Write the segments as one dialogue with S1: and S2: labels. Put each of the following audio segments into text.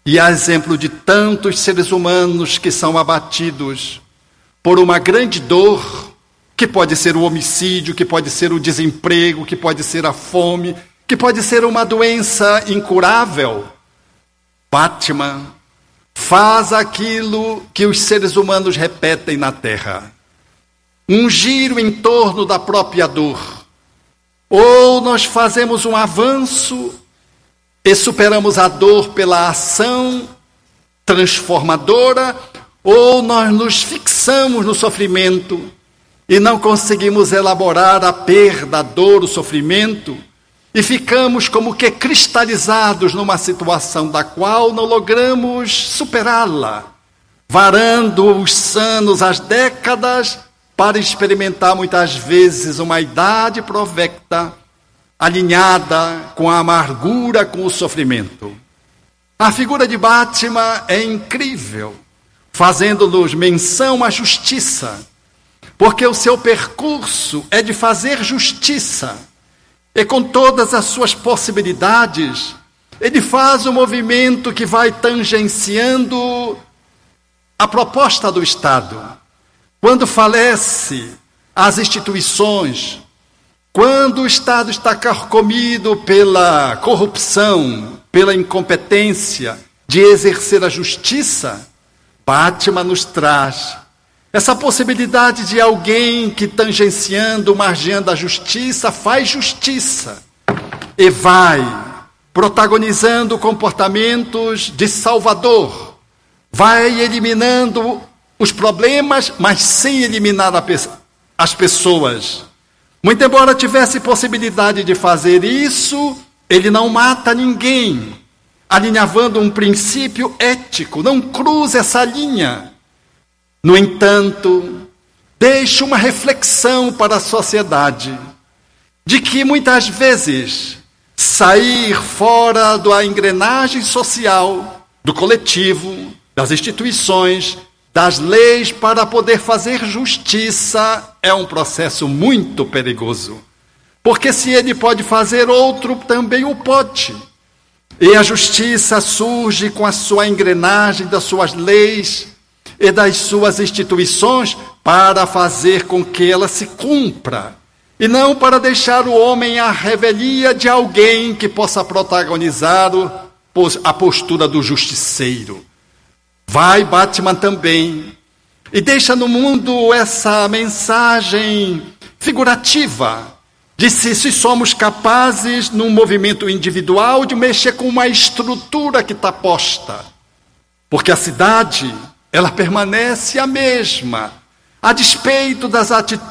S1: E a exemplo de tantos seres humanos que são abatidos por uma grande dor, que pode ser o homicídio, que pode ser o desemprego, que pode ser a fome, que pode ser uma doença incurável, Fátima faz aquilo que os seres humanos repetem na terra. Um giro em torno da própria dor. Ou nós fazemos um avanço e superamos a dor pela ação transformadora, ou nós nos fixamos no sofrimento e não conseguimos elaborar a perda, a dor, o sofrimento, e ficamos como que cristalizados numa situação da qual não logramos superá-la, varando os anos, as décadas, para experimentar muitas vezes uma idade provecta, alinhada com a amargura, com o sofrimento. A figura de Báttima é incrível, fazendo-nos menção à justiça, porque o seu percurso é de fazer justiça, e com todas as suas possibilidades, ele faz um movimento que vai tangenciando a proposta do Estado. Quando falece as instituições, quando o Estado está carcomido pela corrupção, pela incompetência de exercer a justiça, Báttima nos traz essa possibilidade de alguém que, tangenciando, margeando a justiça, faz justiça e vai protagonizando comportamentos de salvador, vai eliminando os problemas, mas sem eliminar as pessoas. Muito embora tivesse possibilidade de fazer isso, ele não mata ninguém, alinhavando um princípio ético, não cruza essa linha. No entanto, deixa uma reflexão para a sociedade, de que muitas vezes sair fora da engrenagem social, do coletivo, das instituições, das leis para poder fazer justiça é um processo muito perigoso. Porque se ele pode fazer, outro também o pode. E a justiça surge com a sua engrenagem das suas leis e das suas instituições para fazer com que ela se cumpra, e não para deixar o homem à revelia de alguém que possa protagonizar a postura do justiceiro. Vai Báttima também e deixa no mundo essa mensagem figurativa de se somos capazes, num movimento individual, de mexer com uma estrutura que está posta. Porque a cidade, ela permanece a mesma, a despeito das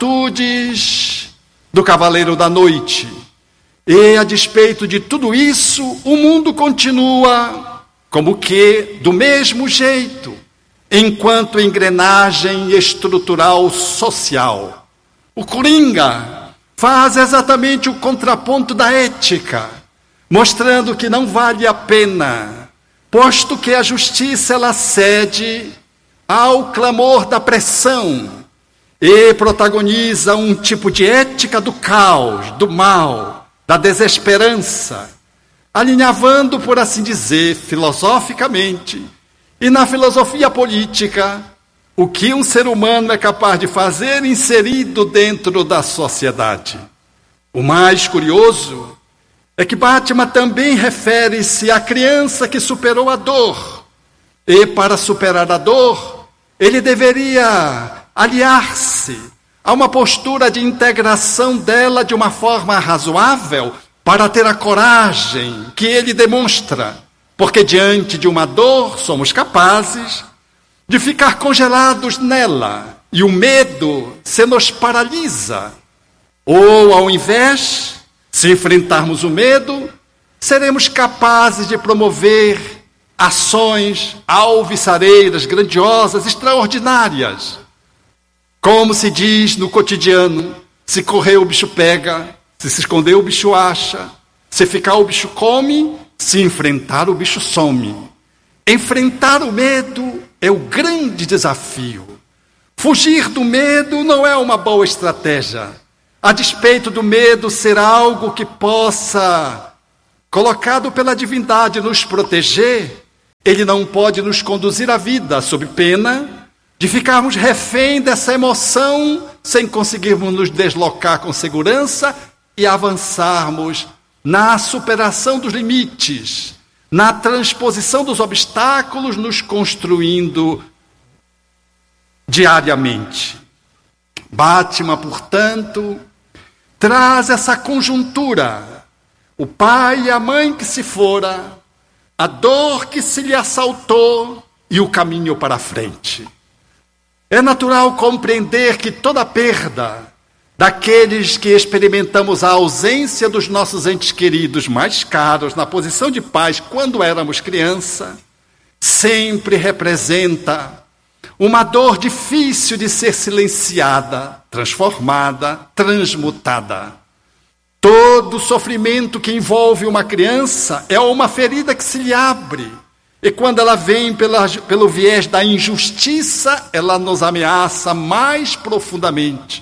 S1: atitudes do Cavaleiro da Noite. E a despeito de tudo isso, o mundo continua como que do mesmo jeito, enquanto engrenagem estrutural social. O Coringa faz exatamente o contraponto da ética, mostrando que não vale a pena, posto que a justiça ela cede ao clamor da pressão e protagoniza um tipo de ética do caos, do mal, da desesperança, alinhavando, por assim dizer, filosoficamente, e na filosofia política, o que um ser humano é capaz de fazer inserido dentro da sociedade. O mais curioso é que Báttima também refere-se à criança que superou a dor, e para superar a dor, ele deveria aliar-se a uma postura de integração dela de uma forma razoável para ter a coragem que ele demonstra, porque diante de uma dor somos capazes de ficar congelados nela e o medo se nos paralisa. Ou, ao invés, se enfrentarmos o medo, seremos capazes de promover ações alvissareiras, grandiosas, extraordinárias. Como se diz no cotidiano, se correr o bicho pega, se esconder o bicho acha, se ficar o bicho come, se enfrentar o bicho some. Enfrentar o medo é o grande desafio. Fugir do medo não é uma boa estratégia. A despeito do medo ser algo que possa, colocado pela divindade, nos proteger, Ele não pode nos conduzir à vida sob pena de ficarmos refém dessa emoção sem conseguirmos nos deslocar com segurança e avançarmos na superação dos limites, na transposição dos obstáculos, nos construindo diariamente. Bátman, portanto, traz essa conjuntura: o pai e a mãe que se fora, a dor que se lhe assaltou e o caminho para a frente. É natural compreender que toda perda daqueles que experimentamos a ausência dos nossos entes queridos mais caros na posição de pais quando éramos criança, sempre representa uma dor difícil de ser silenciada, transformada, transmutada. Todo sofrimento que envolve uma criança é uma ferida que se lhe abre. E quando ela vem pelo viés da injustiça, ela nos ameaça mais profundamente.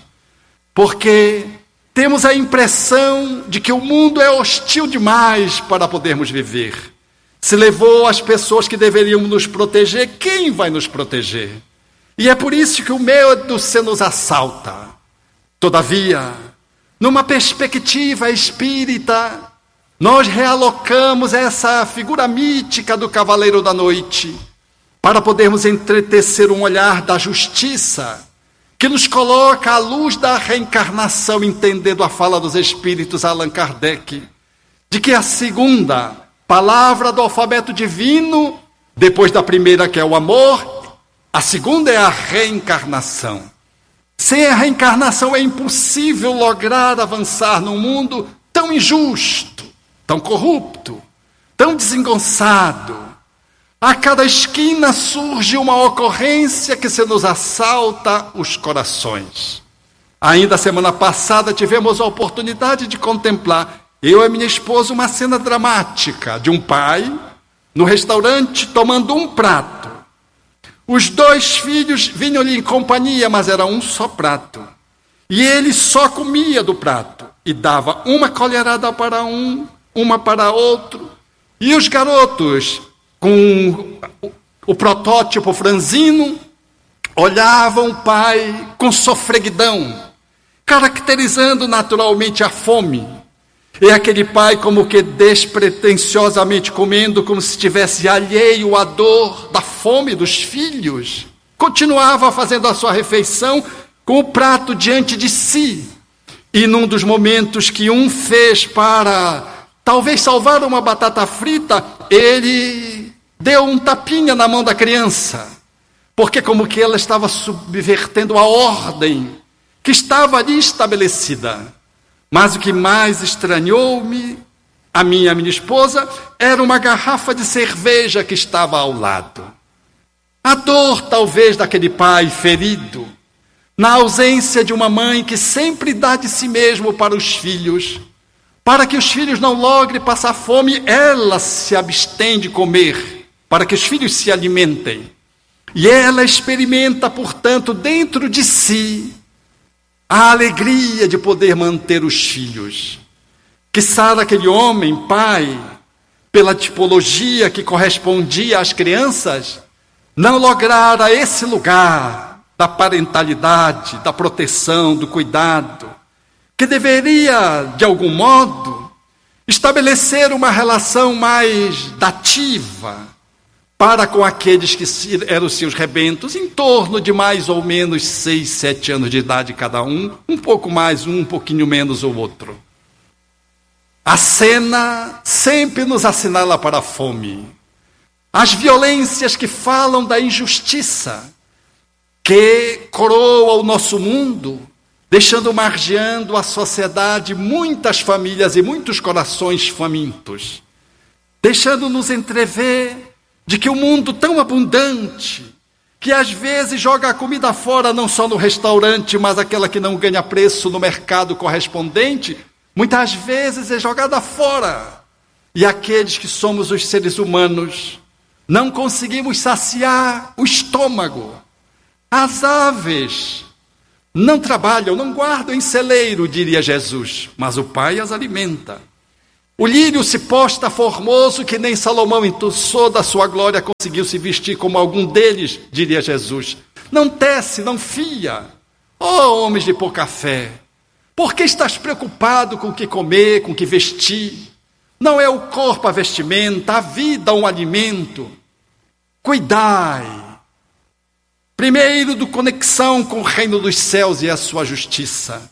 S1: Porque temos a impressão de que o mundo é hostil demais para podermos viver. Se levou as pessoas que deveriam nos proteger, quem vai nos proteger? E é por isso que o medo se nos assalta. Todavia, numa perspectiva espírita, nós realocamos essa figura mítica do Cavaleiro da Noite para podermos entretecer um olhar da justiça que nos coloca à luz da reencarnação, entendendo a fala dos espíritos Allan Kardec, de que a segunda palavra do alfabeto divino, depois da primeira, que é o amor, a segunda é a reencarnação. Sem a reencarnação é impossível lograr avançar num mundo tão injusto, tão corrupto, tão desengonçado. A cada esquina surge uma ocorrência que se nos assalta os corações. Ainda semana passada tivemos a oportunidade de contemplar, eu e minha esposa, uma cena dramática de um pai no restaurante tomando um prato. Os dois filhos vinham-lhe em companhia, mas era um só prato. E ele só comia do prato e dava uma colherada para um, uma para outro. E os garotos, com o protótipo franzino, olhavam o pai com sofreguidão, caracterizando naturalmente a fome. E aquele pai como que despretensiosamente comendo, como se estivesse alheio à dor da fome dos filhos. Continuava fazendo a sua refeição com o prato diante de si. E num dos momentos que um fez para talvez salvar uma batata frita, ele deu um tapinha na mão da criança, porque como que ela estava subvertendo a ordem que estava ali estabelecida. Mas o que mais estranhou-me, a minha esposa, era uma garrafa de cerveja que estava ao lado. A dor, talvez, daquele pai ferido, na ausência de uma mãe que sempre dá de si mesmo para os filhos, para que os filhos não logrem passar fome, ela se abstém de comer, para que os filhos se alimentem. E ela experimenta, portanto, dentro de si, a alegria de poder manter os filhos. Quiçá aquele homem, pai, pela tipologia que correspondia às crianças, não lograra esse lugar da parentalidade, da proteção, do cuidado, que deveria, de algum modo, estabelecer uma relação mais dativa para com aqueles que eram os seus rebentos, em torno de mais ou menos 6, 7 anos de idade cada um pouco mais, um pouquinho menos o outro. A cena sempre nos assinala para a fome. As violências que falam da injustiça, que coroa o nosso mundo, deixando margeando a sociedade muitas famílias e muitos corações famintos, deixando-nos entrever de que o mundo tão abundante, que às vezes joga a comida fora, não só no restaurante, mas aquela que não ganha preço no mercado correspondente, muitas vezes é jogada fora. E aqueles que somos os seres humanos, não conseguimos saciar o estômago. As aves não trabalham, não guardam em celeiro, diria Jesus, mas o Pai as alimenta. O lírio se posta formoso que nem Salomão em toda a sua glória conseguiu se vestir como algum deles, diria Jesus. Não tece, não fia. Ó homens de pouca fé, por que estás preocupado com o que comer, com o que vestir? Não é o corpo a vestimenta, a vida um alimento. Cuidai, primeiro, do conexão com o reino dos céus e a sua justiça,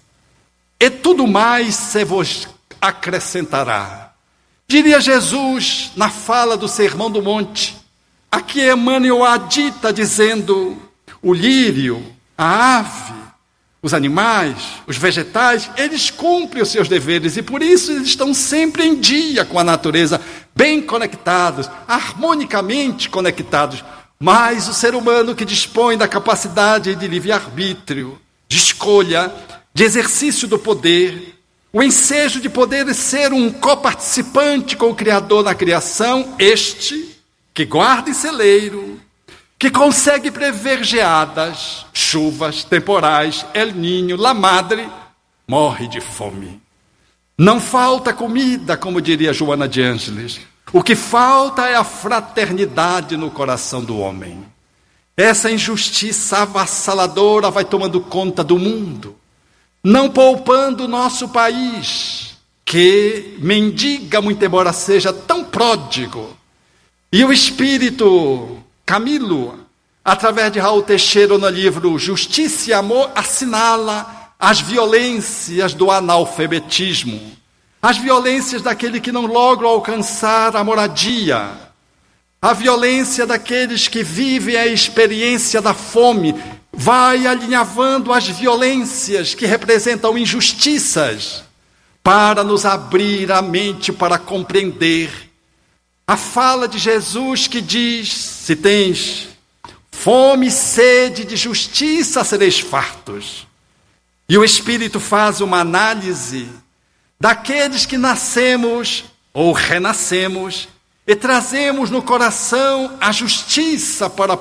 S1: e tudo mais se vos acrescentará. Diria Jesus na fala do Sermão do Monte. Aqui Emmanuel a dita dizendo: o lírio, a ave, os animais, os vegetais, eles cumprem os seus deveres e por isso eles estão sempre em dia com a natureza, bem conectados, harmonicamente conectados. Mas o ser humano que dispõe da capacidade de livre-arbítrio, de escolha, de exercício do poder, o ensejo de poder ser um coparticipante com o Criador na criação, este que guarda em celeiro, que consegue prever geadas, chuvas, temporais, El Niño, La Madre, morre de fome. Não falta comida, como diria Joana de Ângeles. O que falta é a fraternidade no coração do homem. Essa injustiça avassaladora vai tomando conta do mundo, não poupando o nosso país, que mendiga, muito embora seja tão pródigo. E o espírito Camilo, através de Raul Teixeira, no livro Justiça e Amor, assinala as violências do analfabetismo, as violências daquele que não logra alcançar a moradia, a violência daqueles que vivem a experiência da fome, vai alinhavando as violências que representam injustiças, para nos abrir a mente para compreender a fala de Jesus que diz: se tens fome e sede de justiça, sereis fartos. E o Espírito faz uma análise daqueles que nascemos ou renascemos e trazemos no coração a justiça para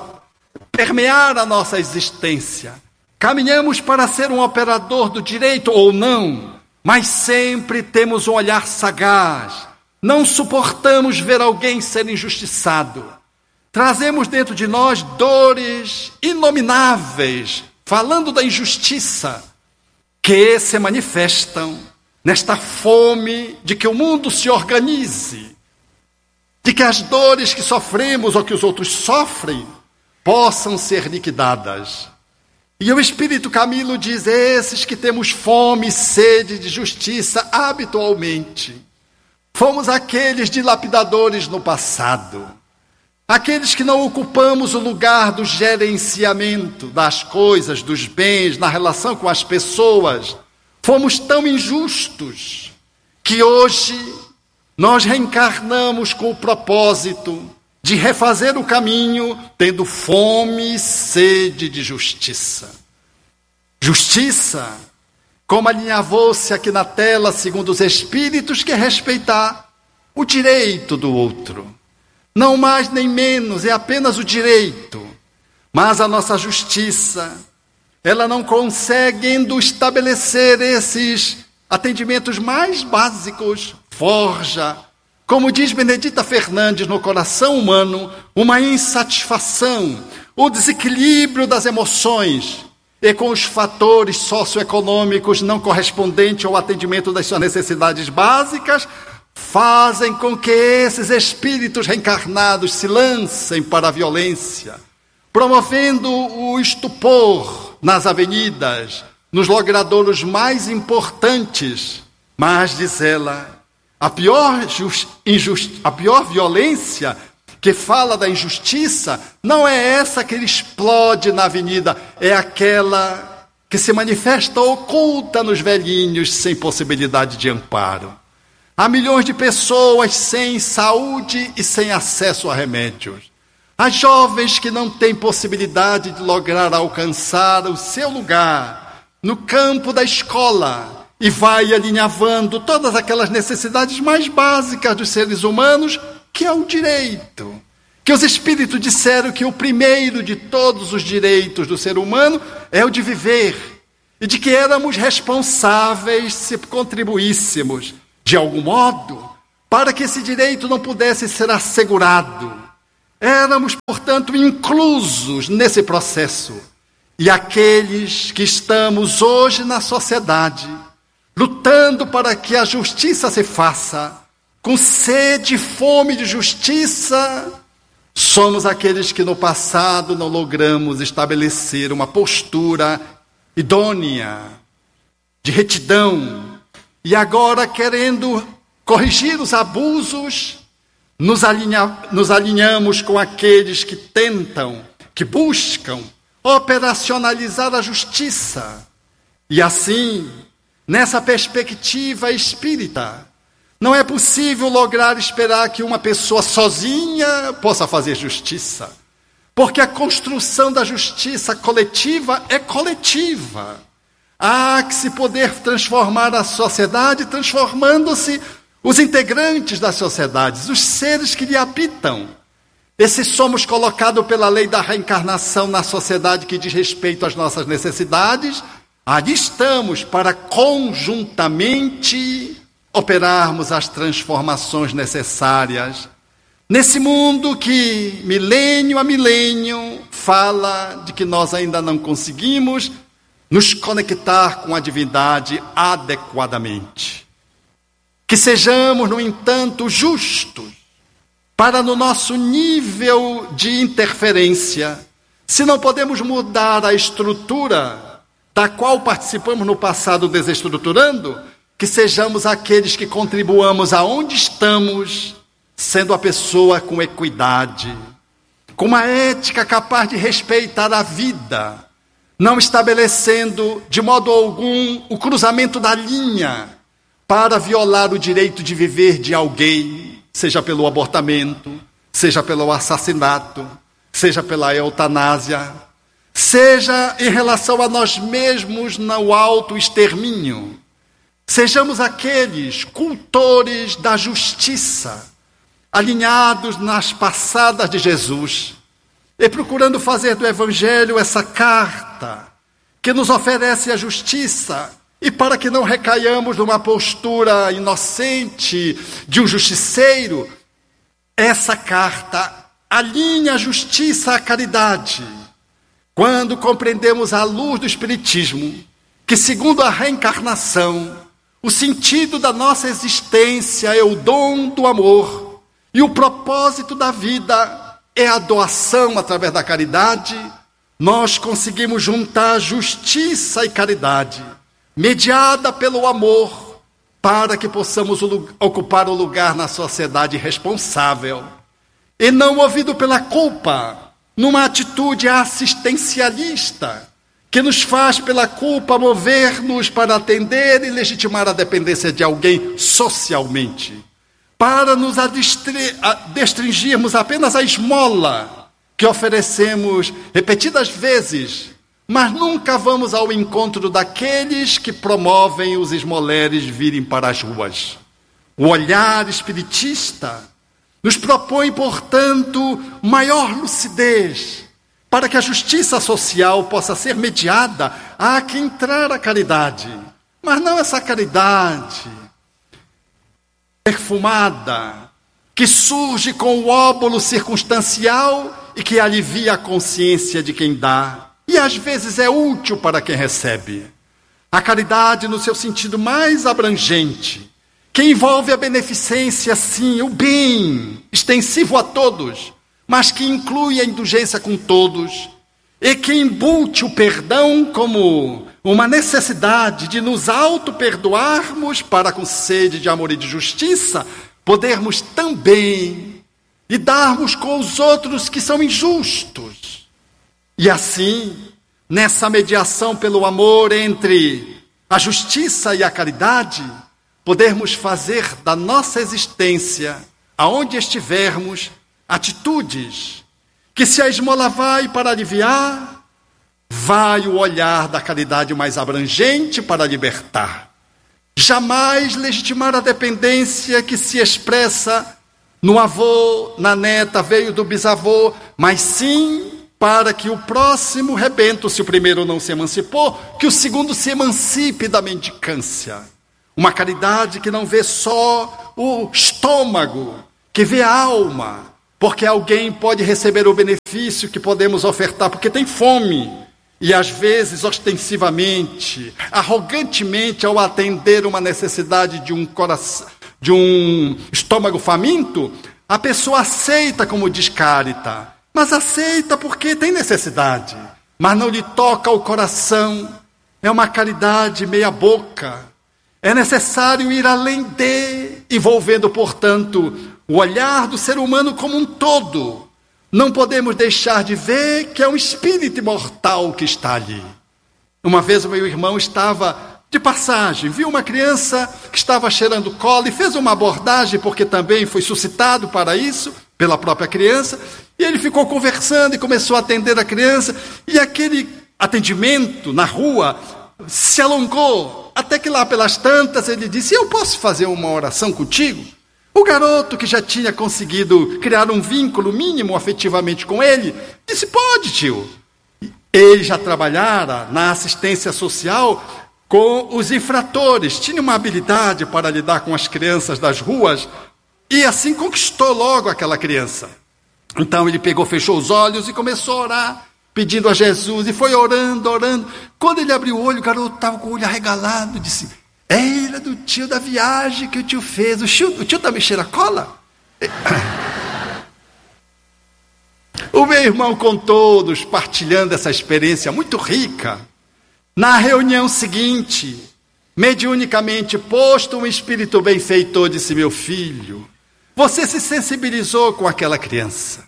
S1: permear a nossa existência. Caminhamos para ser um operador do direito ou não, mas sempre temos um olhar sagaz. Não suportamos ver alguém ser injustiçado. Trazemos dentro de nós dores inomináveis, falando da injustiça, que se manifestam nesta fome de que o mundo se organize, de que as dores que sofremos ou que os outros sofrem possam ser liquidadas. E o Espírito Camilo diz: esses que temos fome e sede de justiça habitualmente, fomos aqueles dilapidadores no passado, aqueles que não ocupamos o lugar do gerenciamento das coisas, dos bens, na relação com as pessoas. Fomos tão injustos que hoje nós reencarnamos com o propósito de refazer o caminho, tendo fome e sede de justiça. Justiça, como alinhavou-se aqui na tela, segundo os Espíritos, que é respeitar o direito do outro. Não mais nem menos, é apenas o direito. Mas a nossa justiça, ela não consegue estabelecer esses atendimentos mais básicos, forja, como diz Benedita Fernandes, no coração humano, uma insatisfação, o desequilíbrio das emoções, e com os fatores socioeconômicos não correspondentes ao atendimento das suas necessidades básicas, fazem com que esses espíritos reencarnados se lancem para a violência, promovendo o estupor nas avenidas, nos logradouros mais importantes. Mas, diz ela, a pior violência que fala da injustiça não é essa que explode na avenida, é aquela que se manifesta oculta nos velhinhos sem possibilidade de amparo. Há milhões de pessoas sem saúde e sem acesso a remédios. Há jovens que não têm possibilidade de lograr alcançar o seu lugar no campo da escola e vai alinhavando todas aquelas necessidades mais básicas dos seres humanos, que é o direito. Que os Espíritos disseram que o primeiro de todos os direitos do ser humano é o de viver, e de que éramos responsáveis se contribuíssemos, de algum modo, para que esse direito não pudesse ser assegurado. Éramos, portanto, inclusos nesse processo. E aqueles que estamos hoje na sociedade, lutando para que a justiça se faça, com sede e fome de justiça, somos aqueles que no passado não logramos estabelecer uma postura idônea, de retidão, e agora, querendo corrigir os abusos, nos alinhamos com aqueles que tentam, que buscam operacionalizar a justiça. E assim, nessa perspectiva espírita, não é possível lograr esperar que uma pessoa sozinha possa fazer justiça, porque a construção da justiça coletiva é coletiva. Há que se poder transformar a sociedade, transformando-se os integrantes das sociedades, os seres que lhe habitam. E se somos colocados pela lei da reencarnação na sociedade que diz respeito às nossas necessidades, ali estamos para conjuntamente operarmos as transformações necessárias nesse mundo que, milênio a milênio, fala de que nós ainda não conseguimos nos conectar com a divindade adequadamente. Que sejamos, no entanto, justos para, no nosso nível de interferência, se não podemos mudar a estrutura da qual participamos no passado desestruturando, que sejamos aqueles que contribuamos aonde estamos, sendo a pessoa com equidade, com uma ética capaz de respeitar a vida, não estabelecendo de modo algum o cruzamento da linha para violar o direito de viver de alguém, seja pelo abortamento, seja pelo assassinato, seja pela eutanásia, seja em relação a nós mesmos no autoextermínio. Sejamos aqueles cultores da justiça, alinhados nas passadas de Jesus, e procurando fazer do Evangelho essa carta que nos oferece a justiça, e para que não recaiamos numa postura inocente de um justiceiro, essa carta alinha a justiça à caridade. Quando compreendemos à luz do Espiritismo que, segundo a reencarnação, o sentido da nossa existência é o dom do amor e o propósito da vida é a doação através da caridade, nós conseguimos juntar justiça e caridade, mediada pelo amor, para que possamos ocupar o lugar na sociedade responsável e não movido pela culpa, numa atitude assistencialista, que nos faz pela culpa mover-nos para atender e legitimar a dependência de alguém socialmente, para nos destringirmos apenas a esmola que oferecemos repetidas vezes, mas nunca vamos ao encontro daqueles que promovem os esmoleres virem para as ruas. O olhar espiritista nos propõe, portanto, maior lucidez, para que a justiça social possa ser mediada, há que entrar a caridade, mas não essa caridade perfumada, que surge com o óbolo circunstancial e que alivia a consciência de quem dá, e às vezes é útil para quem recebe. A caridade no seu sentido mais abrangente, que envolve a beneficência, sim, o bem extensivo a todos, mas que inclui a indulgência com todos, e que embute o perdão como uma necessidade de nos auto-perdoarmos para, com sede de amor e de justiça, podermos também lidarmos com os outros que são injustos. E assim, nessa mediação pelo amor entre a justiça e a caridade, podermos fazer da nossa existência, aonde estivermos, atitudes que, se a esmola vai para aliviar, vai o olhar da caridade mais abrangente para libertar. Jamais legitimar a dependência que se expressa no avô, na neta, veio do bisavô, mas sim para que o próximo rebento, se o primeiro não se emancipou, que o segundo se emancipe da mendicância. Uma caridade que não vê só o estômago, que vê a alma, porque alguém pode receber o benefício que podemos ofertar, porque tem fome, e às vezes ostensivamente, arrogantemente, ao atender uma necessidade de um coração, de um estômago faminto, a pessoa aceita, como diz Carita, mas aceita porque tem necessidade, mas não lhe toca o coração. É uma caridade meia boca. É necessário ir além envolvendo, portanto, o olhar do ser humano como um todo. Não podemos deixar de ver que é um espírito imortal que está ali. Uma vez o meu irmão estava de passagem, viu uma criança que estava cheirando cola e fez uma abordagem, porque também foi suscitado para isso, pela própria criança, e ele ficou conversando e começou a atender a criança, e aquele atendimento na rua se alongou, até que lá pelas tantas ele disse: eu posso fazer uma oração contigo? O garoto, que já tinha conseguido criar um vínculo mínimo afetivamente com ele, disse: pode, tio. Ele já trabalhara na assistência social com os infratores, tinha uma habilidade para lidar com as crianças das ruas, e assim conquistou logo aquela criança. Então ele pegou, fechou os olhos e começou a orar, pedindo a Jesus, e foi orando, orando. Quando ele abriu o olho, o garoto estava com o olho arregalado, disse: era do tio da viagem que o tio fez. O tio também cheira cola? O meu irmão contou, nos partilhando essa experiência muito rica. Na reunião seguinte, mediunicamente posto um espírito benfeitor, disse: meu filho, você se sensibilizou com aquela criança,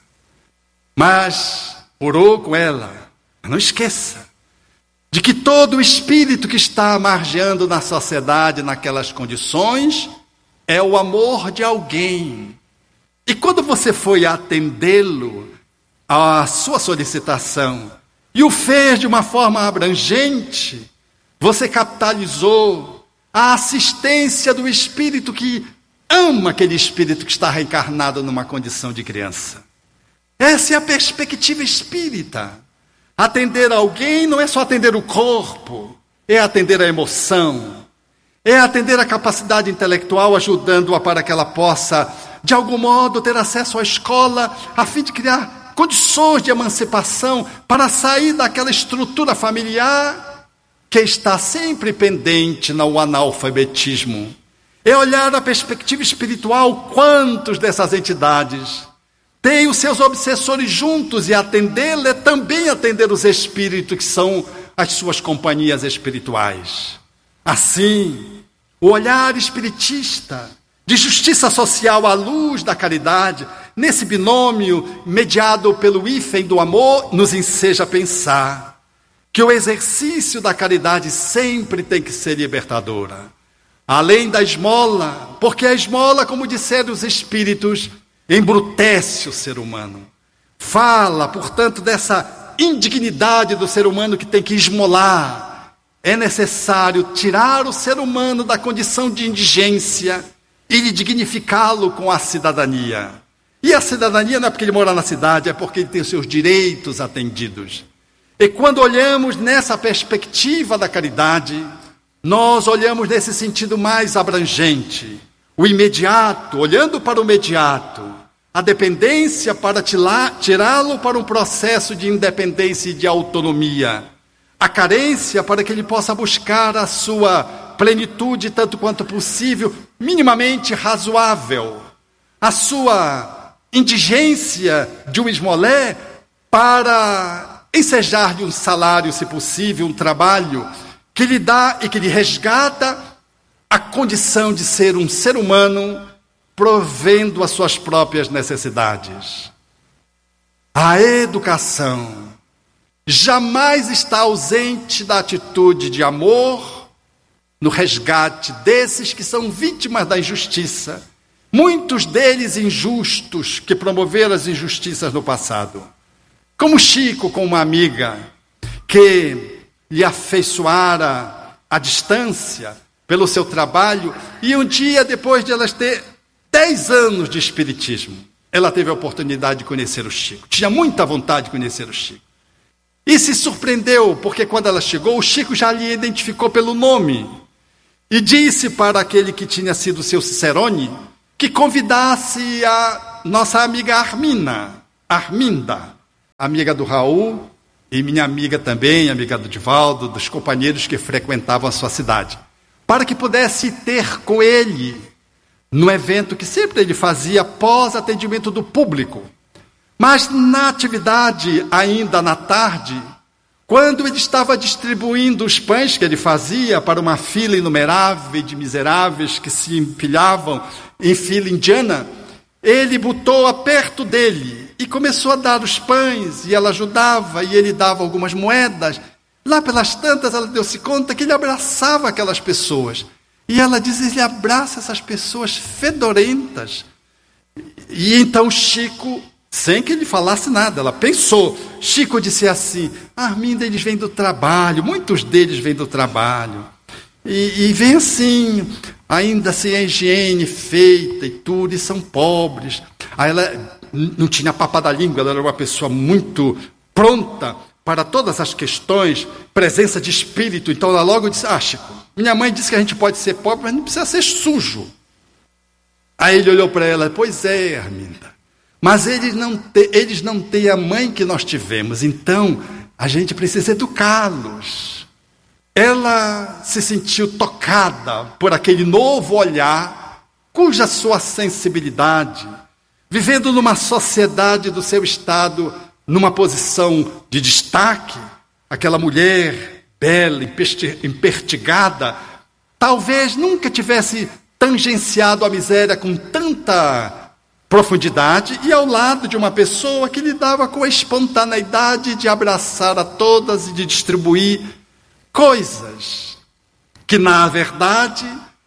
S1: mas orou com ela. Não esqueça de que todo espírito que está margeando na sociedade naquelas condições é o amor de alguém. E quando você foi atendê-lo à sua solicitação e o fez de uma forma abrangente, você capitalizou a assistência do espírito que ama aquele espírito que está reencarnado numa condição de criança. Essa é a perspectiva espírita. Atender alguém não é só atender o corpo, é atender a emoção, é atender a capacidade intelectual, ajudando-a para que ela possa, de algum modo, ter acesso à escola, a fim de criar condições de emancipação para sair daquela estrutura familiar que está sempre pendente no analfabetismo. É olhar a perspectiva espiritual. Quantos dessas entidades têm os seus obsessores juntos, e atendê-lo é também atender os espíritos que são as suas companhias espirituais. Assim, o olhar espiritista de justiça social à luz da caridade, nesse binômio mediado pelo hífen do amor, nos enseja a pensar que o exercício da caridade sempre tem que ser libertadora. Além da esmola, porque a esmola, como disseram os espíritos, embrutece o ser humano. Fala, portanto, dessa indignidade do ser humano que tem que esmolar. É necessário tirar o ser humano da condição de indigência e dignificá-lo com a cidadania. E a cidadania não é porque ele mora na cidade, é porque ele tem os seus direitos atendidos. E quando olhamos nessa perspectiva da caridade, nós olhamos nesse sentido mais abrangente. O imediato, olhando para o imediato, a dependência para tirá-lo para um processo de independência e de autonomia, a carência para que ele possa buscar a sua plenitude tanto quanto possível, minimamente razoável, a sua indigência de um esmolé para ensejar de um salário, se possível, um trabalho que lhe dá e que lhe resgata a condição de ser um ser humano provendo as suas próprias necessidades. A educação jamais está ausente da atitude de amor no resgate desses que são vítimas da injustiça, muitos deles injustos, que promoveram as injustiças no passado. Como Chico, com uma amiga que lhe afeiçoara à distância pelo seu trabalho, e um dia, depois de elas ter 10 anos de espiritismo, ela teve a oportunidade de conhecer o Chico. Tinha muita vontade de conhecer o Chico. E se surpreendeu, porque quando ela chegou, o Chico já lhe identificou pelo nome. E disse para aquele que tinha sido seu cicerone que convidasse a nossa amiga Arminda, amiga do Raul e minha amiga também, amiga do Divaldo, dos companheiros que frequentavam a sua cidade, para que pudesse ter com ele no evento que sempre ele fazia após atendimento do público. Mas na atividade, ainda na tarde, quando ele estava distribuindo os pães que ele fazia para uma fila inumerável de miseráveis que se empilhavam em fila indiana, ele botou-a perto dele e começou a dar os pães, e ela ajudava, e ele dava algumas moedas. Lá pelas tantas, ela deu-se conta que ele abraçava aquelas pessoas. E ela diz, ele abraça essas pessoas fedorentas. E então Chico, sem que ele falasse nada, ela pensou. Chico disse assim, Arminda, eles vêm do trabalho, muitos deles vêm do trabalho. E vem assim, ainda sem a higiene feita e tudo, e são pobres. Aí ela não tinha papa da língua, ela era uma pessoa muito pronta para todas as questões, presença de espírito. Então ela logo disse, Chico, minha mãe disse que a gente pode ser pobre, mas não precisa ser sujo. Aí ele olhou para ela, pois é, Arminda, mas eles não têm a mãe que nós tivemos, então a gente precisa educá-los. Ela se sentiu tocada por aquele novo olhar, cuja sua sensibilidade, vivendo numa sociedade do seu estado, numa posição de destaque, aquela mulher bela, empertigada, talvez nunca tivesse tangenciado a miséria com tanta profundidade, e ao lado de uma pessoa que lidava com a espontaneidade de abraçar a todas e de distribuir coisas que, na verdade,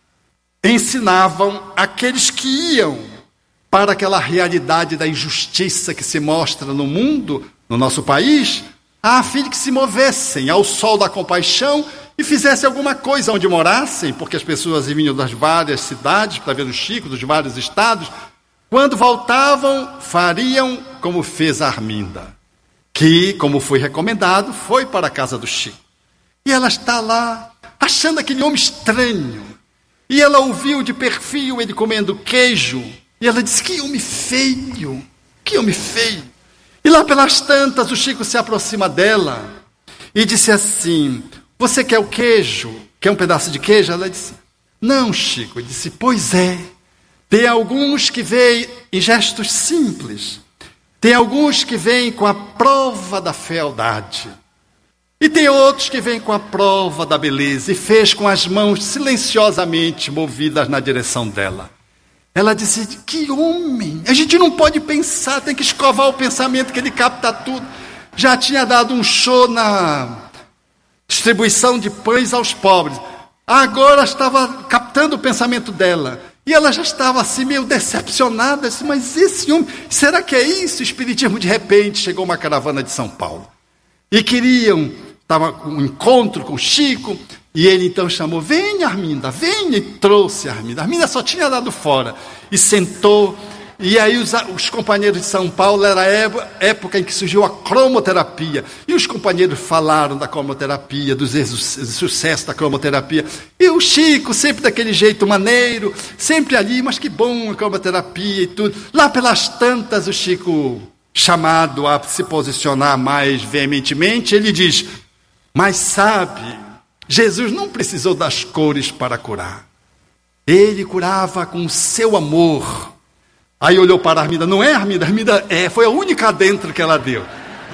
S1: ensinavam aqueles que iam para aquela realidade da injustiça que se mostra no mundo, no nosso país, a fim de que se movessem ao sol da compaixão e fizessem alguma coisa onde morassem, porque as pessoas vinham das várias cidades para ver o Chico, dos vários estados. Quando voltavam, fariam como fez a Arminda, que, como foi recomendado, foi para a casa do Chico. E ela está lá, achando aquele homem estranho. E ela ouviu de perfil ele comendo queijo. E ela disse, que homem feio, que homem feio. E lá pelas tantas, o Chico se aproxima dela e disse assim, você quer o queijo? Quer um pedaço de queijo? Ela disse, não, Chico. Ele disse, pois é. Tem alguns que veem em gestos simples. Tem alguns que vêm com a prova da fealdade. E tem outros que vêm com a prova da beleza, e fez com as mãos silenciosamente movidas na direção dela. Ela disse, que homem, a gente não pode pensar, tem que escovar o pensamento que ele capta tudo. Já tinha dado um show na distribuição de pães aos pobres. Agora estava captando o pensamento dela. E ela já estava assim meio decepcionada, disse, mas esse homem, será que é isso? O espiritismo, de repente, chegou uma caravana de São Paulo. E estava com um encontro com o Chico, e ele então chamou, venha Arminda, venha, e trouxe a Arminda. A Arminda só tinha dado fora, e sentou, e aí os companheiros de São Paulo, era a época em que surgiu a cromoterapia, e os companheiros falaram da cromoterapia, do sucesso da cromoterapia, e o Chico, sempre daquele jeito maneiro, sempre ali, mas que bom a cromoterapia e tudo. Lá pelas tantas, o Chico, chamado a se posicionar mais veementemente, ele diz, mas sabe, Jesus não precisou das cores para curar. Ele curava com o seu amor. Aí olhou para a Arminda, não é Arminda? Arminda foi a única adentro que ela deu.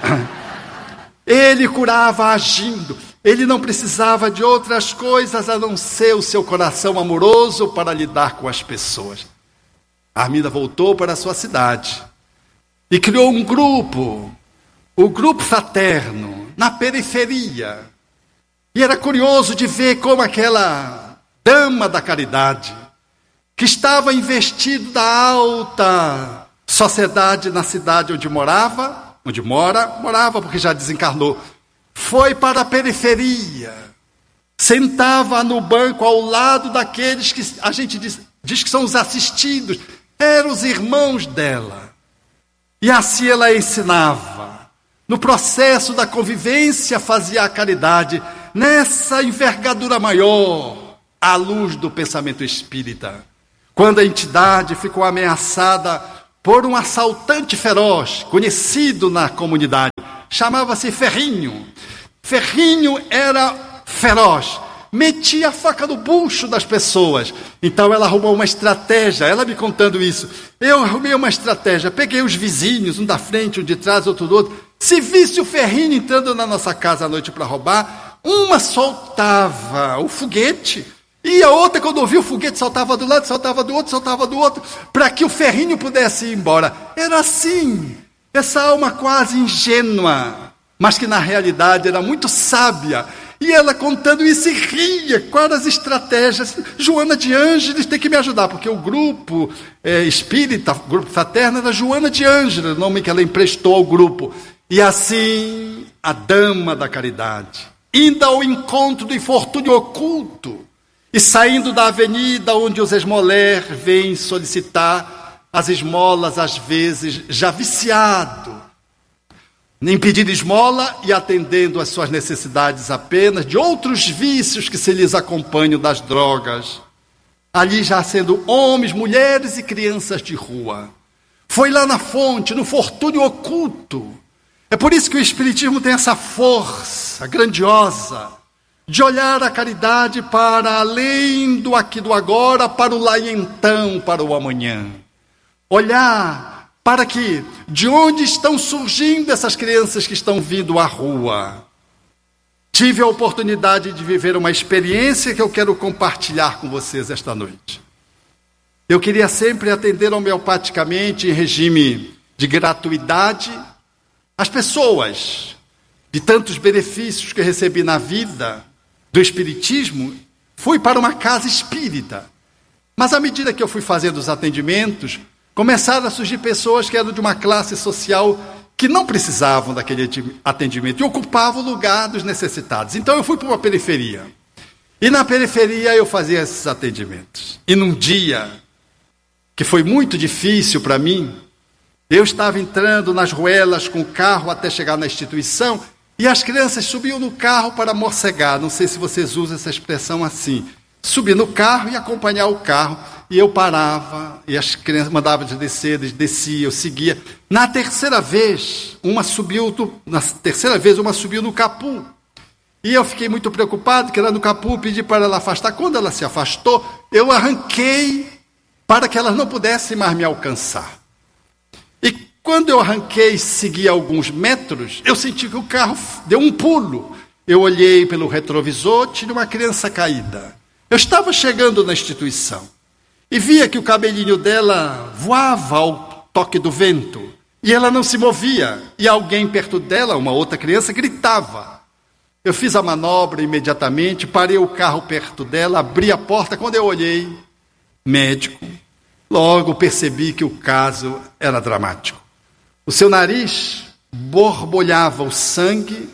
S1: Ele curava agindo. Ele não precisava de outras coisas a não ser o seu coração amoroso para lidar com as pessoas. A Arminda voltou para a sua cidade e criou um grupo, o grupo fraterno, na periferia. E era curioso de ver como aquela dama da caridade, que estava investido da alta sociedade na cidade onde morava porque já desencarnou, foi para a periferia, sentava no banco ao lado daqueles que a gente diz que são os assistidos, eram os irmãos dela. E assim ela ensinava. No processo da convivência fazia a caridade, nessa envergadura maior, à luz do pensamento espírita. quando a entidade ficou ameaçada por um assaltante feroz, conhecido na comunidade. Chamava-se Ferrinho. Ferrinho era feroz, metia a faca no bucho das pessoas. Então ela arrumou uma estratégia, ela me contando isso. Eu arrumei uma estratégia, peguei os vizinhos, um da frente, um de trás, outro do outro. Se visse o Ferrinho entrando na nossa casa à noite para roubar, uma soltava o foguete, e a outra, quando ouvia o foguete, saltava do lado, saltava do outro, para que o Ferrinho pudesse ir embora. Era assim, essa alma quase ingênua, mas que na realidade era muito sábia. E ela contando isso e ria, quais as estratégias. Joana de Ângeles tem que me ajudar, porque o grupo espírita, o grupo fraterno, era Joana de Ângeles, o nome que ela emprestou ao grupo. E assim, a dama da caridade, indo ao encontro do infortúnio oculto, e saindo da avenida onde os esmoler vêm solicitar as esmolas, às vezes já viciado, em pedir esmola e atendendo às suas necessidades apenas de outros vícios que se lhes acompanham das drogas, ali já sendo homens, mulheres e crianças de rua. Foi lá na fonte, no fortúnio oculto. É por isso que o Espiritismo tem essa força grandiosa de olhar a caridade para além do aqui do agora, para o lá e então, para o amanhã. Olhar para que, de onde estão surgindo essas crianças que estão vindo à rua. Tive a oportunidade de viver uma experiência que eu quero compartilhar com vocês esta noite. Eu queria sempre atender homeopaticamente, em regime de gratuidade, as pessoas de tantos benefícios que recebi na vida do Espiritismo. Fui para uma casa espírita, mas à medida que eu fui fazendo os atendimentos, começaram a surgir pessoas que eram de uma classe social que não precisavam daquele atendimento e ocupavam o lugar dos necessitados. Então eu fui para uma periferia, e na periferia eu fazia esses atendimentos. E num dia que foi muito difícil para mim, eu estava entrando nas ruelas com o carro até chegar na instituição, e as crianças subiam no carro para morcegar. Não sei se vocês usam essa expressão assim. Subir no carro e acompanhar o carro. E eu parava, e as crianças mandavam de descer, eles desciam, eu seguia. Na terceira vez, uma subiu no capu. E eu fiquei muito preocupado, que era no capu, pedi para ela afastar. Quando ela se afastou, eu arranquei para que elas não pudessem mais me alcançar. E quando eu arranquei e segui alguns metros, eu senti que o carro deu um pulo. Eu olhei pelo retrovisor, tinha uma criança caída. Eu estava chegando na instituição e via que o cabelinho dela voava ao toque do vento, e ela não se movia, e alguém perto dela, uma outra criança, gritava. Eu fiz a manobra imediatamente, parei o carro perto dela, abri a porta. Quando eu olhei, médico, logo percebi que o caso era dramático. O seu nariz borbulhava o sangue,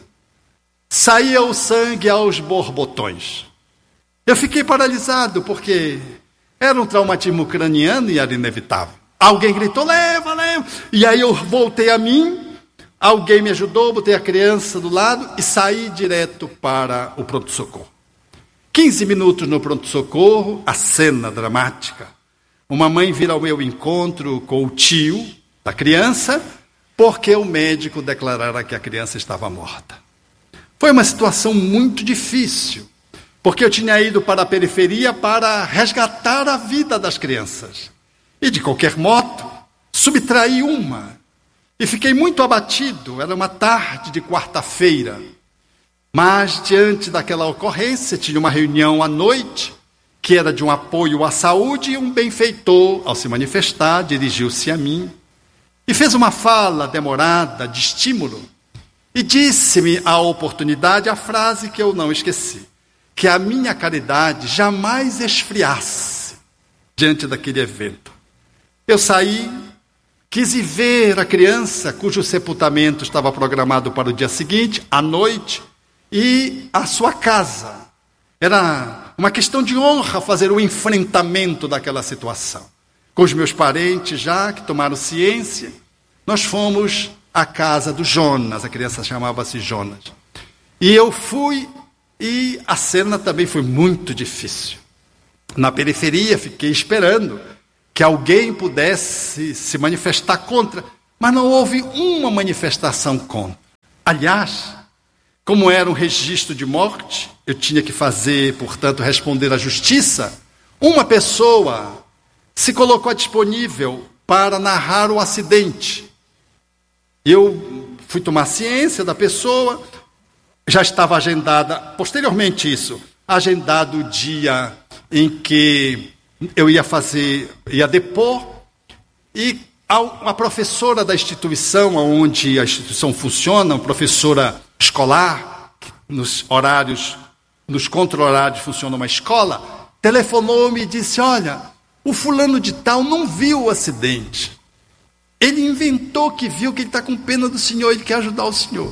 S1: saía o sangue aos borbotões. Eu fiquei paralisado, porque era um traumatismo craniano e era inevitável. Alguém gritou, leva, leva. E aí eu voltei a mim, alguém me ajudou, botei a criança do lado e saí direto para o pronto-socorro. 15 minutos no pronto-socorro, a cena dramática. Uma mãe vir ao meu encontro com o tio da criança, porque o médico declarara que a criança estava morta. Foi uma situação muito difícil, porque eu tinha ido para a periferia para resgatar a vida das crianças. E, de qualquer modo, subtraí uma. E fiquei muito abatido. Era uma tarde de quarta-feira. Mas, diante daquela ocorrência, tinha uma reunião à noite, que era de um apoio à saúde, e um benfeitor, ao se manifestar, dirigiu-se a mim e fez uma fala demorada, de estímulo, e disse-me à oportunidade a frase que eu não esqueci: que a minha caridade jamais esfriasse diante daquele evento. Eu saí, quis ir ver a criança, cujo sepultamento estava programado para o dia seguinte, à noite, e a sua casa. Era uma questão de honra fazer o enfrentamento daquela situação. Com os meus parentes já, que tomaram ciência, nós fomos à casa do Jonas, a criança chamava-se Jonas. E eu fui, e a cena também foi muito difícil. na periferia, fiquei esperando que alguém pudesse se manifestar contra, mas não houve uma manifestação contra. Aliás, como era um registro de morte, eu tinha que fazer, portanto, responder à justiça, uma pessoa se colocou disponível para narrar o acidente. Eu fui tomar ciência da pessoa, já estava agendada, posteriormente isso, agendado o dia em que eu ia depor, e a professora da instituição, onde a instituição funciona, uma professora escolar, nos contra-horários funciona uma escola, telefonou-me e disse: olha, o fulano de tal não viu o acidente. Ele inventou que viu, que ele está com pena do senhor, ele quer ajudar o senhor.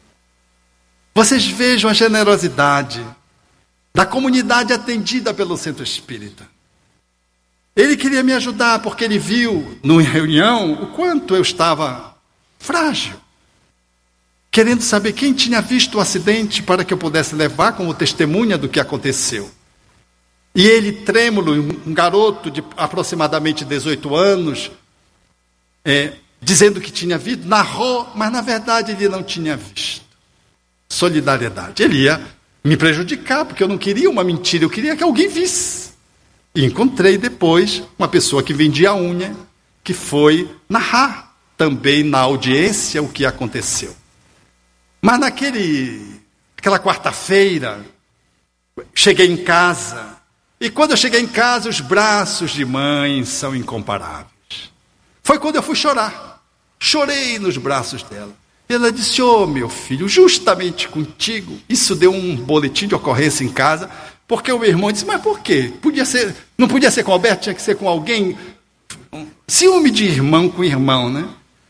S1: Vocês vejam a generosidade da comunidade atendida pelo Centro Espírita. Ele queria me ajudar porque ele viu, numa reunião, o quanto eu estava frágil, querendo saber quem tinha visto o acidente para que eu pudesse levar como testemunha do que aconteceu. E ele, trêmulo, um garoto de aproximadamente 18 anos, dizendo que tinha visto, narrou, mas na verdade ele não tinha visto. Solidariedade. Ele ia me prejudicar, porque eu não queria uma mentira, eu queria que alguém visse. E encontrei depois uma pessoa que vendia unha, que foi narrar também na audiência o que aconteceu. Mas aquela quarta-feira, cheguei em casa, e quando eu cheguei em casa, os braços de mãe são incomparáveis. Foi quando eu fui chorar. Chorei nos braços dela. Ela disse: ô meu filho, justamente contigo, isso deu um boletim de ocorrência em casa, porque o meu irmão disse: mas por quê? Não podia ser com o Alberto, tinha que ser com alguém. Ciúme de irmão com irmão, né?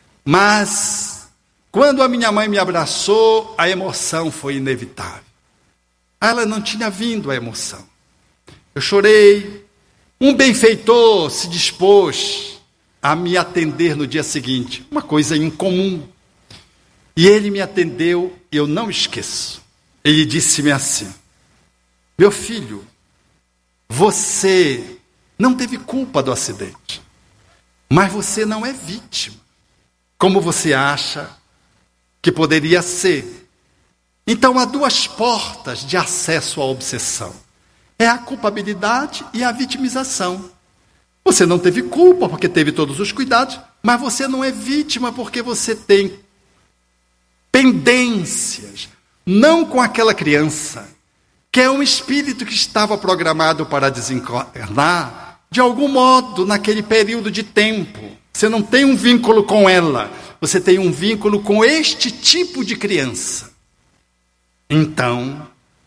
S1: Mas, quando a minha mãe me abraçou, a emoção foi inevitável. Ela não tinha vindo a emoção. Eu chorei. Um benfeitor se dispôs a me atender no dia seguinte, uma coisa incomum. E ele me atendeu, eu não esqueço. Ele disse-me assim: meu filho, você não teve culpa do acidente, mas você não é vítima, como você acha que poderia ser. Então há duas portas de acesso à obsessão: é a culpabilidade e a vitimização. Você não teve culpa porque teve todos os cuidados, mas você não é vítima porque você tem pendências, não com aquela criança, que é um espírito que estava programado para desencarnar, de algum modo, naquele período de tempo. Você não tem um vínculo com ela, você tem um vínculo com este tipo de criança. Então,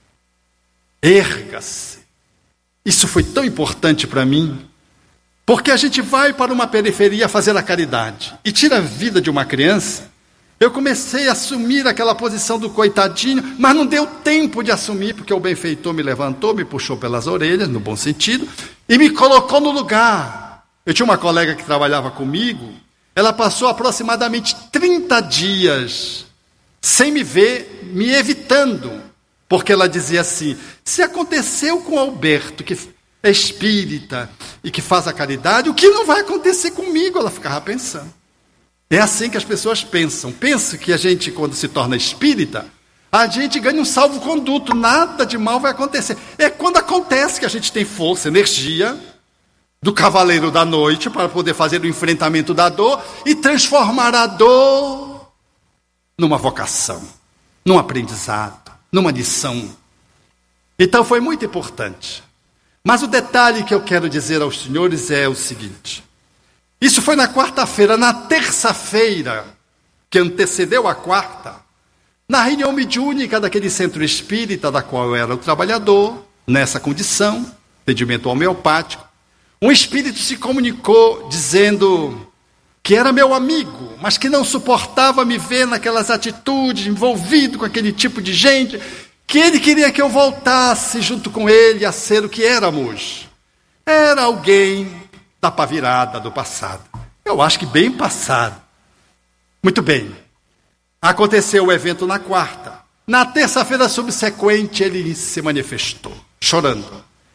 S1: erga-se. Isso foi tão importante para mim, porque a gente vai para uma periferia fazer a caridade e tira a vida de uma criança. Eu comecei a assumir aquela posição do coitadinho, mas não deu tempo de assumir, porque o benfeitor me levantou, me puxou pelas orelhas, no bom sentido, e me colocou no lugar. Eu tinha uma colega que trabalhava comigo, ela passou aproximadamente 30 dias sem me ver, me evitando, porque ela dizia assim: se aconteceu com Alberto, que é espírita e que faz a caridade, o que não vai acontecer comigo? Ela ficava pensando. É assim que as pessoas pensam. Pensa que a gente, quando se torna espírita, a gente ganha um salvo-conduto, nada de mal vai acontecer. É quando acontece que a gente tem força, energia do cavaleiro da noite para poder fazer o enfrentamento da dor e transformar a dor numa vocação, num aprendizado, numa lição. Então foi muito importante. Mas o detalhe que eu quero dizer aos senhores é o seguinte: isso foi na quarta-feira. Na terça-feira, que antecedeu a quarta, na reunião mediúnica daquele centro espírita, da qual eu era o trabalhador, nessa condição, atendimento homeopático, um espírito se comunicou dizendo que era meu amigo, mas que não suportava me ver naquelas atitudes, envolvido com aquele tipo de gente, que ele queria que eu voltasse junto com ele a ser o que éramos. Era alguém da pavirada do passado. Eu acho que bem passado. Muito bem. Aconteceu o evento na quarta. Na terça-feira subsequente, ele se manifestou, chorando.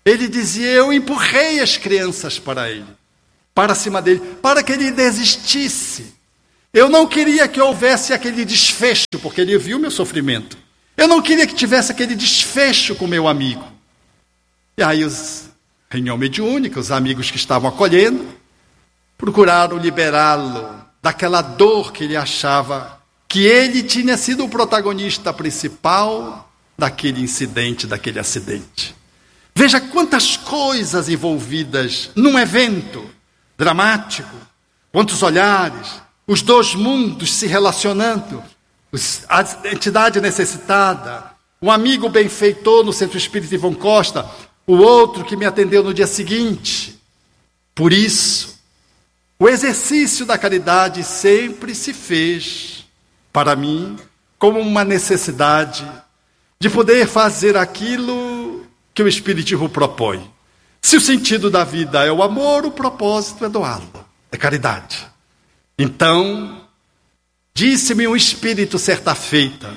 S1: ele dizia, eu empurrei as crianças para cima dele, para que ele desistisse. Eu não queria que houvesse aquele desfecho, porque ele viu meu sofrimento. Eu não queria que tivesse aquele desfecho com meu amigo. E aí reunião mediúnica, os amigos que estavam acolhendo, procuraram liberá-lo daquela dor que ele achava que ele tinha sido o protagonista principal daquele incidente, daquele acidente. Veja quantas coisas envolvidas num evento dramático, quantos olhares, os dois mundos se relacionando, a entidade necessitada, um amigo benfeitor no Centro Espírita Ivon Costa, o outro que me atendeu no dia seguinte. Por isso, o exercício da caridade sempre se fez, para mim, como uma necessidade de poder fazer aquilo que o Espiritismo propõe. Se o sentido da vida é o amor, o propósito é doá-lo, é caridade. Então, disse-me um espírito certa feita,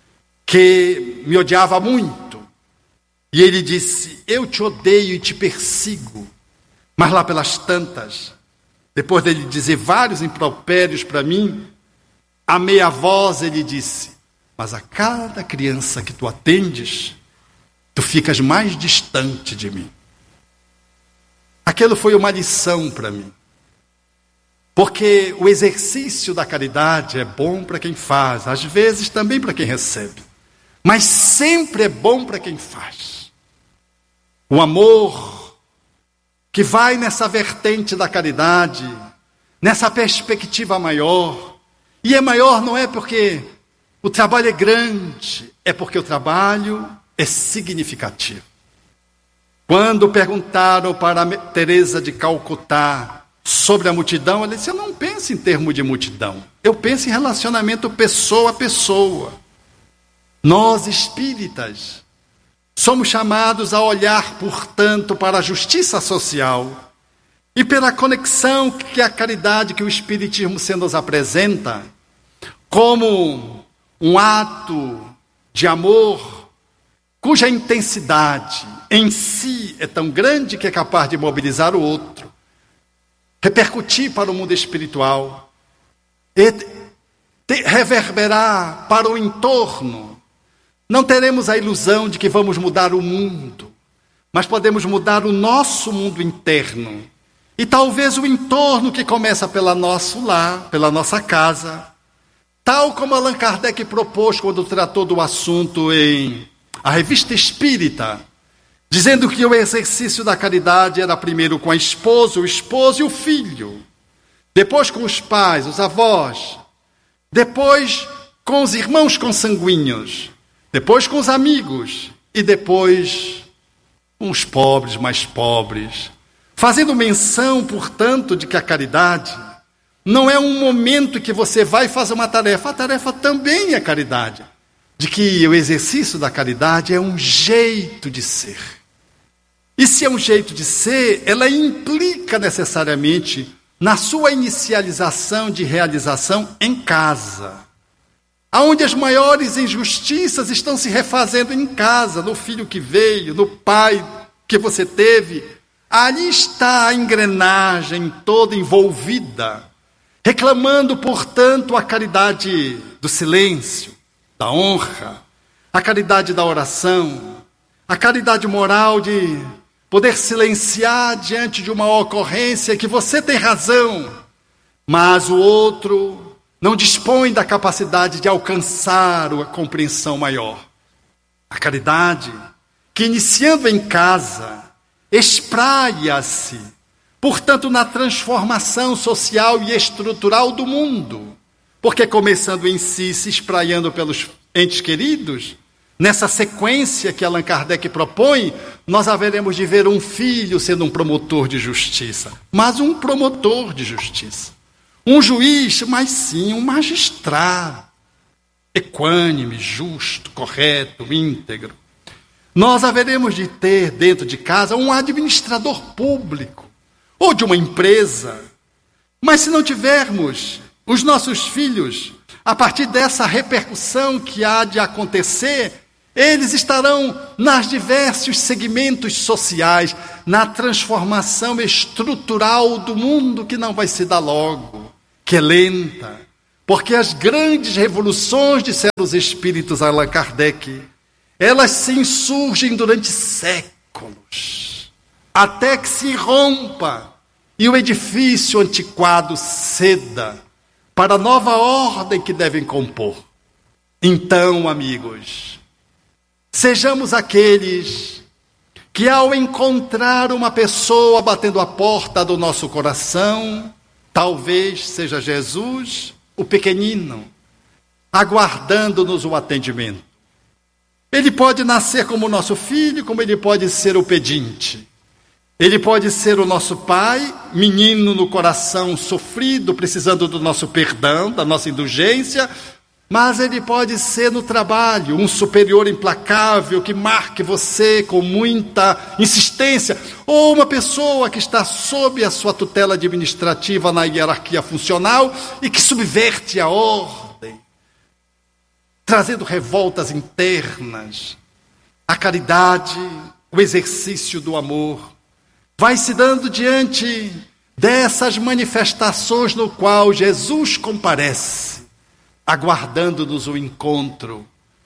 S1: que me odiava muito, e ele disse, eu te odeio e te persigo, mas lá pelas tantas, depois dele dizer vários impropérios para mim, a meia voz ele disse, mas a cada criança que tu atendes, tu ficas mais distante de mim. Aquilo foi uma lição para mim. Porque o exercício da caridade é bom para quem faz, às vezes também para quem recebe. Mas sempre é bom para quem faz. O amor que vai nessa vertente da caridade, nessa perspectiva maior. E é maior não é porque o trabalho é grande, é porque o trabalho é significativo. Quando perguntaram para Teresa de Calcutá sobre a multidão, ela disse, eu não penso em termos de multidão, eu penso em relacionamento pessoa a pessoa. Nós espíritas somos chamados a olhar, portanto, para a justiça social e pela conexão que a caridade, que o Espiritismo se nos apresenta, como um ato de amor cuja intensidade em si é tão grande que é capaz de mobilizar o outro, repercutir para o mundo espiritual, e reverberar para o entorno. Não teremos a ilusão de que vamos mudar o mundo, mas podemos mudar o nosso mundo interno. E talvez o entorno que começa pelo nosso lar, pela nossa casa, tal como Allan Kardec propôs quando tratou do assunto em A Revista Espírita, dizendo que o exercício da caridade era primeiro com a esposa, o esposo e o filho, depois com os pais, os avós, depois com os irmãos consanguíneos, depois com os amigos e depois com os pobres, mais pobres, fazendo menção, portanto, de que a caridade não é um momento que você vai fazer uma tarefa, a tarefa também é caridade, de que o exercício da caridade é um jeito de ser. E se é um jeito de ser, ela implica necessariamente na sua inicialização de realização em casa, aonde as maiores injustiças estão se refazendo em casa, no filho que veio, no pai que você teve. Ali está a engrenagem toda envolvida, reclamando, portanto, a caridade do silêncio, da honra, a caridade da oração, a caridade moral de poder silenciar diante de uma ocorrência que você tem razão, mas o outro não dispõe da capacidade de alcançar a compreensão maior. A caridade que, iniciando em casa, espraia-se, portanto, na transformação social e estrutural do mundo, porque começando em si, se espraiando pelos entes queridos, nessa sequência que Allan Kardec propõe, nós haveremos de ver um filho sendo um promotor de justiça, mas um promotor de justiça. Um juiz, mas sim um magistrado, equânime, justo, correto, íntegro. Nós haveremos de ter dentro de casa um administrador público, ou de uma empresa. Mas se não tivermos os nossos filhos, a partir dessa repercussão que há de acontecer, Eles estarão nos diversos segmentos sociais, na transformação estrutural do mundo que não vai se dar logo, que é lenta, porque as grandes revoluções, disseram os espíritos Allan Kardec, elas se insurgem durante séculos, até que se rompa e o edifício antiquado ceda para a nova ordem que devem compor. Então, amigos, sejamos aqueles que, ao encontrar uma pessoa batendo a porta do nosso coração, talvez seja Jesus, o pequenino, aguardando-nos o atendimento. Ele pode nascer como nosso filho, como ele pode ser o pedinte. Ele pode ser o nosso pai, menino no coração sofrido, precisando do nosso perdão, da nossa indulgência, mas ele pode ser no trabalho, um superior implacável que marque você com muita insistência, ou uma pessoa que está sob a sua tutela administrativa na hierarquia funcional e que subverte a ordem, trazendo revoltas internas. A caridade, o exercício do amor, vai se dando diante dessas manifestações no qual Jesus comparece, aguardando-nos o encontro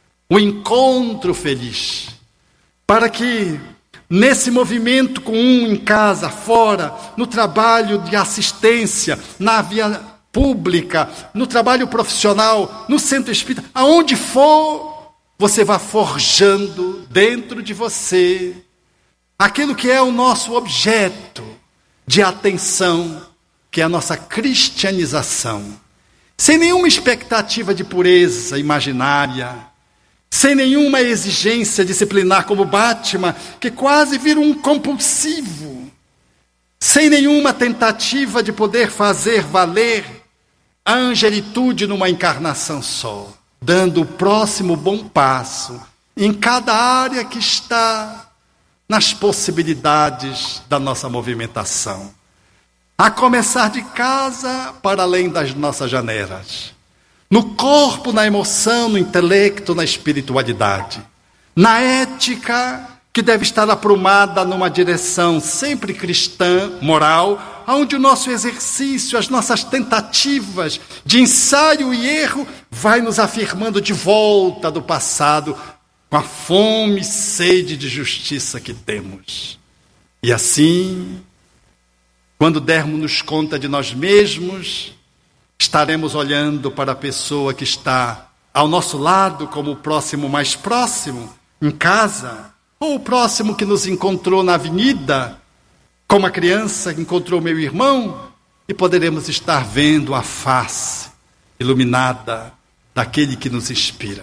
S1: feliz, para que nesse movimento com um em casa, fora, no trabalho de assistência, na via pública, no trabalho profissional, no centro espírita, aonde for, você vá forjando dentro de você aquilo que é o nosso objeto de atenção, que é a nossa cristianização. Sem nenhuma expectativa de pureza imaginária, sem nenhuma exigência disciplinar como Batman, que quase vira um compulsivo, sem nenhuma tentativa de poder fazer valer a angelitude numa encarnação só, dando o próximo bom passo em cada área que está nas possibilidades da nossa movimentação. A começar de casa para além das nossas janelas. No corpo, na emoção, no intelecto, na espiritualidade. Na ética, que deve estar aprumada numa direção sempre cristã, moral, onde o nosso exercício, as nossas tentativas de ensaio e erro vai nos afirmando de volta do passado, com a fome e sede de justiça que temos. E assim, quando dermos-nos conta de nós mesmos, estaremos olhando para a pessoa que está ao nosso lado, como o próximo mais próximo, em casa, ou o próximo que nos encontrou na avenida, como a criança que encontrou meu irmão, e poderemos estar vendo a face iluminada daquele que nos inspira.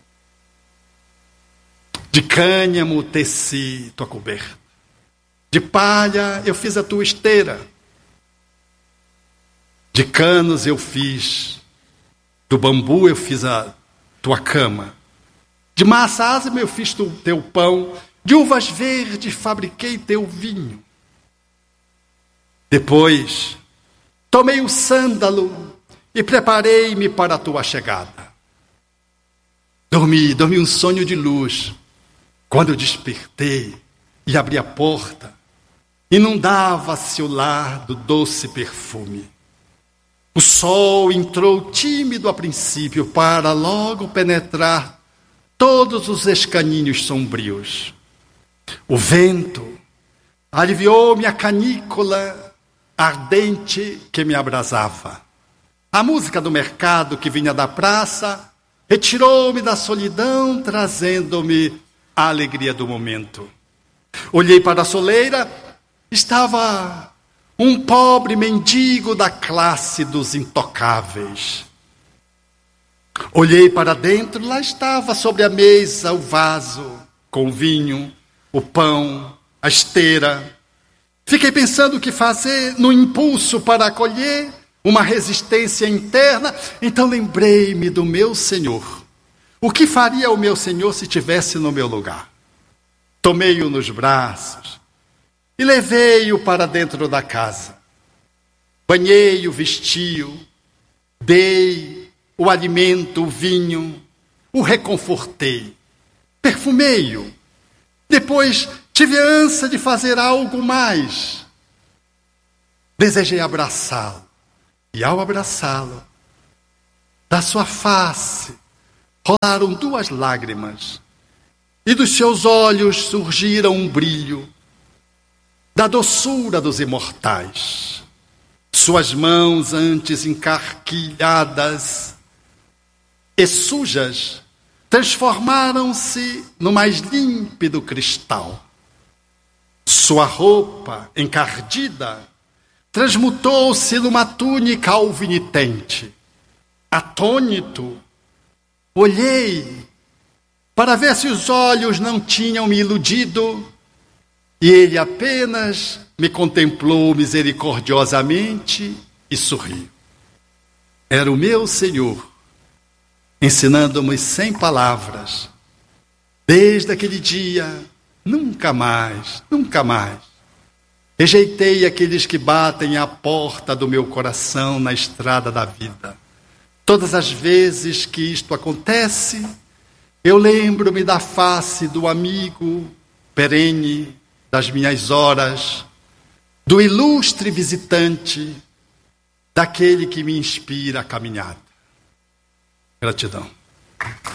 S1: De cânhamo teci tua coberta, de palha eu fiz a tua esteira, de canos eu fiz, do bambu eu fiz a tua cama, de massa ázima eu fiz teu pão, de uvas verdes fabriquei teu vinho. Depois tomei o sândalo e preparei-me para a tua chegada. Dormi um sonho de luz. Quando eu despertei e abri a porta, inundava-se o lar do doce perfume. O sol entrou tímido a princípio para logo penetrar todos os escaninhos sombrios. O vento aliviou-me a canícula ardente que me abrasava. A música do mercado que vinha da praça retirou-me da solidão, trazendo-me a alegria do momento. Olhei para a soleira, estava um pobre mendigo da classe dos intocáveis. Olhei para dentro, lá estava sobre a mesa o vaso com o vinho, o pão, a esteira. Fiquei pensando o que fazer, no impulso para acolher, uma resistência interna. Então lembrei-me do meu Senhor. O que faria o meu Senhor se estivesse no meu lugar? Tomei-o nos braços e levei-o para dentro da casa. Banhei-o, vesti-o, dei o alimento, o vinho, o reconfortei. perfumei-o. Depois tive a ânsia de fazer algo mais. Desejei abraçá-lo. E ao abraçá-lo, da sua face rolaram 2 lágrimas. E dos seus olhos surgiram um brilho da doçura dos imortais. Suas mãos, antes encarquilhadas e sujas, transformaram-se no mais límpido cristal. Sua roupa, encardida, transmutou-se numa túnica alvinitente. Atônito, olhei para ver se os olhos não tinham me iludido, e ele apenas me contemplou misericordiosamente e sorriu. Era o meu Senhor, ensinando-me sem palavras. Desde aquele dia, nunca mais, rejeitei aqueles que batem à porta do meu coração na estrada da vida. Todas as vezes que isto acontece, eu lembro-me da face do amigo perene das minhas horas, do ilustre visitante, daquele que me inspira a caminhada. Gratidão.